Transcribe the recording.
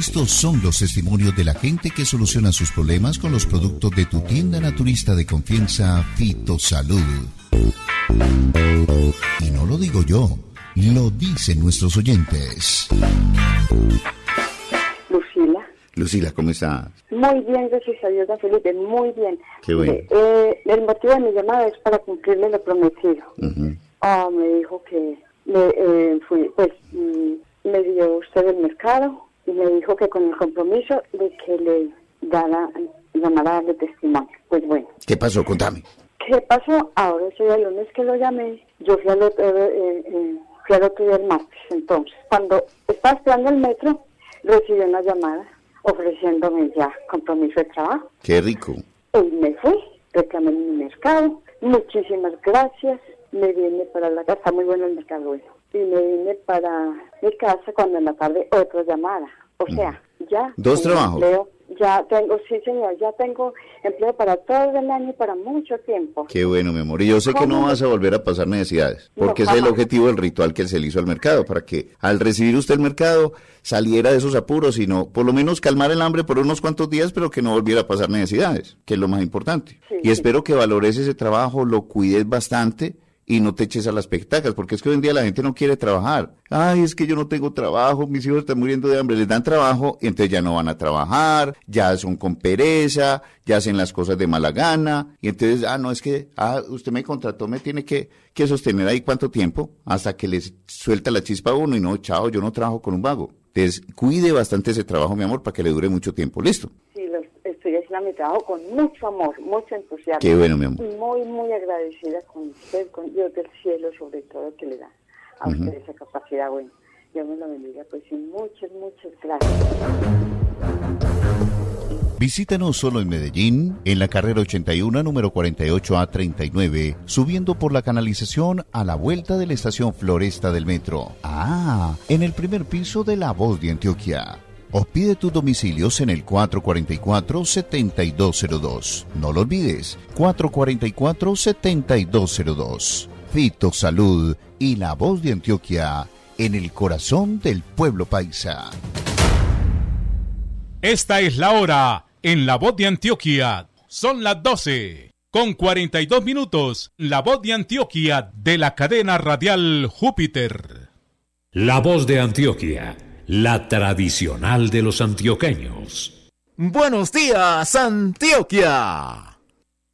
Estos son los testimonios de la gente que soluciona sus problemas con los productos de tu tienda naturista de confianza, Fitosalud. Y no lo digo yo, lo dicen nuestros oyentes. Lucila, ¿cómo estás? Muy bien, gracias a Dios, don Felipe, muy bien. Qué bueno. El motivo de mi llamada es para cumplirle lo prometido. Me dijo que me dio usted el mercado y me dijo que con el compromiso de que le llamara a darle testimonio. Pues bueno. ¿Qué pasó? Contame. ¿Qué pasó? Ahora ese día el lunes que lo llamé, yo fui al otro día el martes. Entonces, cuando estaba esperando el metro, recibí una llamada ofreciéndome ya compromiso de trabajo. ¡Qué rico! Y me fui, reclamé en mi mercado, muchísimas gracias, me vine para la casa, está muy bueno el mercado hoy, y me vine para mi casa cuando en la tarde otra llamada, o sea, ya... ¿Dos trabajos? Empleo, ya tengo, sí señor, ya tengo empleo para todo el año y para mucho tiempo. Qué bueno, mi amor, y yo sé que no vas a volver a pasar necesidades, porque ese es el objetivo del ritual que se le hizo al mercado, para que al recibir usted el mercado saliera de esos apuros, sino por lo menos calmar el hambre por unos cuantos días, pero que no volviera a pasar necesidades, que es lo más importante. Sí, y espero que valores ese trabajo, lo cuides bastante y no te eches a las pectacas, porque es que hoy en día la gente no quiere trabajar. Ay, es que yo no tengo trabajo, mis hijos están muriendo de hambre, les dan trabajo y entonces ya no van a trabajar, ya son con pereza, ya hacen las cosas de mala gana, y entonces, no, es que, usted me contrató, me tiene que sostener ahí ¿cuánto tiempo? Hasta que les suelta la chispa a uno y no, chao, yo no trabajo con un vago. Entonces, cuide bastante ese trabajo, mi amor, para que le dure mucho tiempo. ¿Listo? Sí, estoy haciendo mi trabajo con mucho amor, mucho entusiasmo. Qué bueno, mi amor. Muy, muy agradecida con usted, con Dios del cielo, sobre todo, que le da a usted esa capacidad. Bueno, Dios me lo bendiga, pues, y muchas, muchas gracias. Visítanos solo en Medellín, en la carrera 81, número 48A39, subiendo por la canalización a la vuelta de la estación Floresta del metro. En el primer piso de La Voz de Antioquia. O pide tus domicilios en el 444-7202. No lo olvides, 444-7202. Fitosalud y La Voz de Antioquia, en el corazón del pueblo paisa. Esta es la hora en La Voz de Antioquia. Son las 12:42. La Voz de Antioquia de la cadena radial Júpiter. La Voz de Antioquia, la tradicional de los antioqueños. Buenos días, Antioquia.